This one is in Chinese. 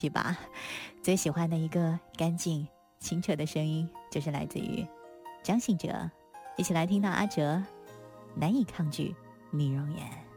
去吧。最喜欢的一个干净清澈的声音，就是来自于张信哲。一起来听到阿哲难以抗拒你容颜。